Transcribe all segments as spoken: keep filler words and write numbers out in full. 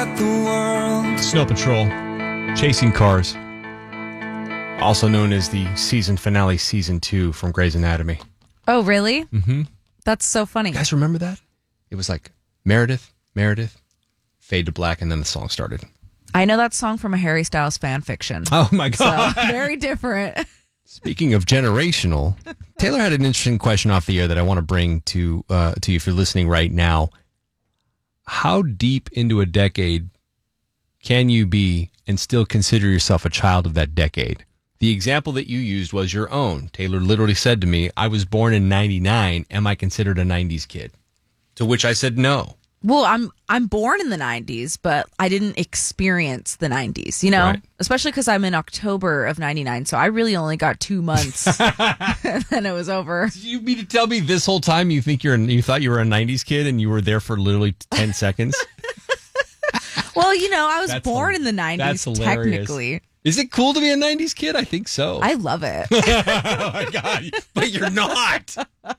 like the world. Snow Patrol, Chasing Cars. Also known as the season finale, season two from Grey's Anatomy. Oh, really? Mm-hmm. That's so funny. You guys remember that? It was like Meredith, Meredith, fade to black, and then the song started. I know that song from a Harry Styles fan fiction. Oh, my God. So, very different. Speaking of generational, Taylor had an interesting question off the air that I want to bring to uh, to you if you're listening right now. How deep into a decade can you be and still consider yourself a child of that decade? The example that you used was your own. Taylor literally said to me, I was born in ninety-nine. Am I considered a nineties kid? To which I said no. Well, I'm I'm born in the nineties, but I didn't experience the nineties, you know, Right. especially because I'm in October of ninety-nine. So I really only got two months and then it was over. You mean to tell me this whole time you think you're you thought you were a nineties kid and you were there for literally ten seconds? Well, you know, I was That's born hil- in the nineties, that's hilarious. technically. Is it cool to be a nineties kid? I think so. I love it. Oh, my God. But you're not.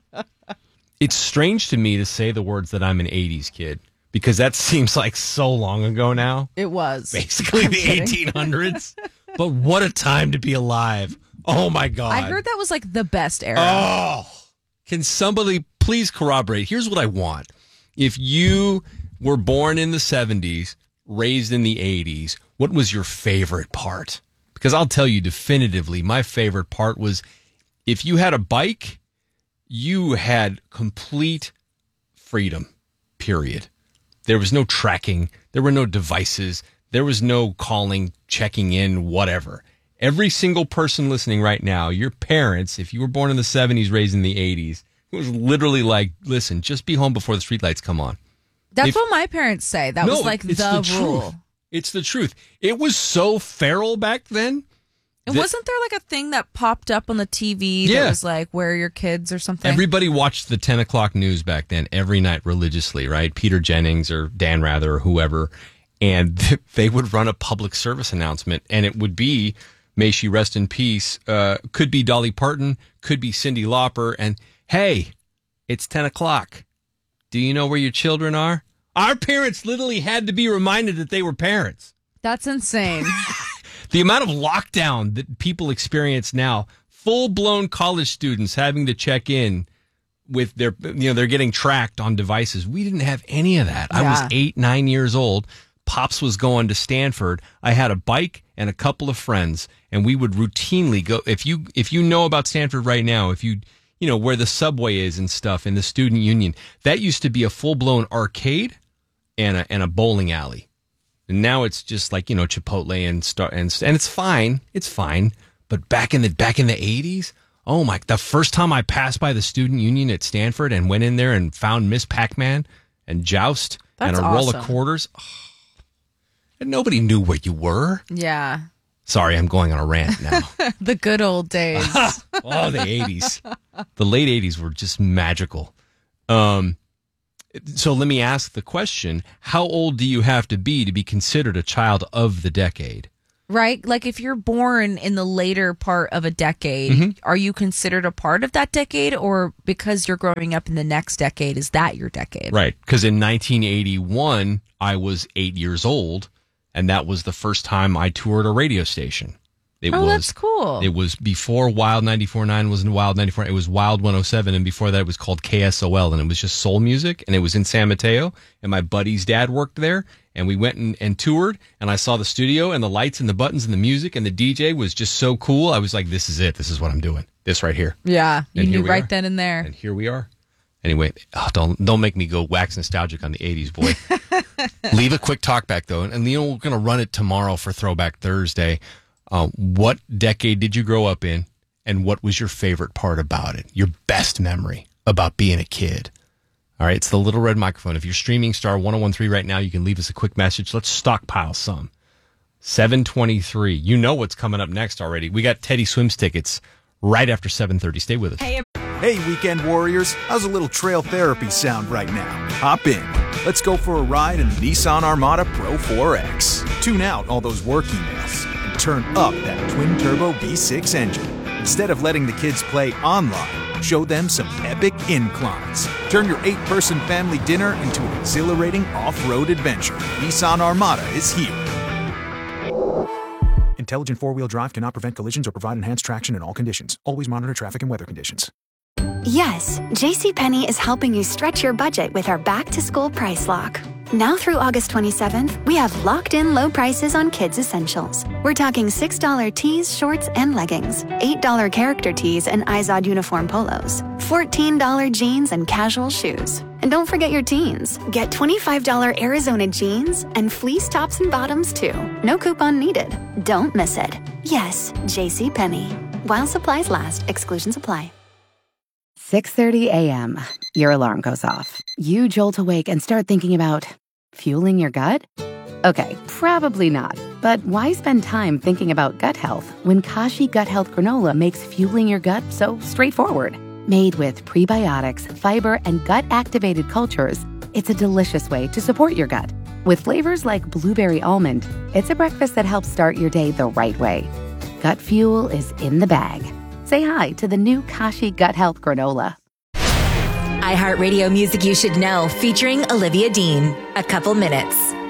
It's strange to me to say the words that I'm an eighties kid because that seems like so long ago now. It was. Basically I'm the kidding. eighteen hundreds. But what a time to be alive. Oh, my God. I heard that was like the best era. Oh, can somebody please corroborate? Here's what I want. If you were born in the seventies, raised in the eighties, what was your favorite part? Because I'll tell you definitively, my favorite part was if you had a bike, you had complete freedom, period. There was no tracking. There were no devices. There was no calling, checking in, whatever. Every single person listening right now, your parents, if you were born in the seventies, raised in the eighties, it was literally like, listen, just be home before the streetlights come on. That's If- what my parents say. That No, was like it's the, the rule. truth. It's the truth. It was so feral back then. And that wasn't there like a thing that popped up on the T V Yeah. that was like, where are your kids or something? Everybody watched the ten o'clock news back then every night religiously, right? Peter Jennings or Dan Rather or whoever. And they would run a public service announcement, and it would be, may she rest in peace, uh, could be Dolly Parton, could be Cyndi Lauper, and hey, it's ten o'clock. Do you know where your children are? Our parents literally had to be reminded that they were parents. That's insane. The amount of lockdown that people experience now, full-blown college students having to check in with their, you know, they're getting tracked on devices. We didn't have any of that. I was Yeah. eight, nine years old. Pops was going to Stanford. I had a bike and a couple of friends, and we would routinely go. If you if you know about Stanford right now, if you you know where the subway is and stuff in the student union, that used to be a full-blown arcade and a and a bowling alley. And now it's just like, you know, Chipotle and star and and it's fine. It's fine. But back in the back in the eighties, oh my, the first time I passed by the student union at Stanford and went in there and found Miss Pac-Man and Joust That's and a roll of awesome. quarters. Oh, and nobody knew where you were. Yeah. Sorry, I'm going on a rant now. The good old days. Oh, the eighties. The late eighties were just magical. Um So let me ask the question, how old do you have to be to be considered a child of the decade? Right? Like if you're born in the later part of a decade, Mm-hmm. are you considered a part of that decade, or because you're growing up in the next decade, is that your decade? Right, because in nineteen eighty-one, I was eight years old, and that was the first time I toured a radio station. It Oh, was, that's cool. It was before Wild ninety-four point nine was in Wild ninety-four. It was Wild one oh seven, and before that it was called K S O L, and it was just soul music, and it was in San Mateo, and my buddy's dad worked there, and we went and, and toured, and I saw the studio, and the lights, and the buttons, and the music, and the D J was just so cool. I was like, this is it. This is what I'm doing. This right here. Yeah. You And here knew we right are. then and there. And here we are. Anyway, oh, don't don't make me go wax nostalgic on the eighties, boy. Leave a quick talk back, though, and you know we're going to run it tomorrow for Throwback Thursday. Uh, what decade did you grow up in, and what was your favorite part about it? Your best memory about being a kid. All right, it's the little red microphone. If you're streaming Star one oh one three right now, you can leave us a quick message. Let's stockpile some. seven twenty-three. You know what's coming up next already. We got Teddy Swims tickets right after seven thirty. Stay with us. Hey, Hey, weekend warriors, how's a little trail therapy sound right now? Hop in. Let's go for a ride in the Nissan Armada Pro four X. Tune out all those work emails and turn up that twin-turbo V six engine. Instead of letting the kids play online, show them some epic inclines. Turn your eight-person family dinner into an exhilarating off-road adventure. Nissan Armada is here. Intelligent four-wheel drive cannot prevent collisions or provide enhanced traction in all conditions. Always monitor traffic and weather conditions. Yes, JCPenney is helping you stretch your budget with our back-to-school price lock. Now through August twenty-seventh, we have locked-in low prices on kids' essentials. We're talking six dollars tees, shorts, and leggings, eight dollars character tees and Izod uniform polos, fourteen dollars jeans and casual shoes. And don't forget your teens. Get twenty-five dollars Arizona jeans and fleece tops and bottoms, too. No coupon needed. Don't miss it. Yes, JCPenney. While supplies last, exclusions apply. six thirty a.m. Your alarm goes off. You jolt awake and start thinking about fueling your gut? Okay, probably not. But why spend time thinking about gut health when Kashi Gut Health Granola makes fueling your gut so straightforward? Made with prebiotics, fiber, and gut-activated cultures, it's a delicious way to support your gut. With flavors like blueberry almond, it's a breakfast that helps start your day the right way. Gut fuel is in the bag. Say hi to the new Kashi Gut Health Granola. iHeartRadio Music You Should Know, featuring Olivia Dean. A Couple Minutes.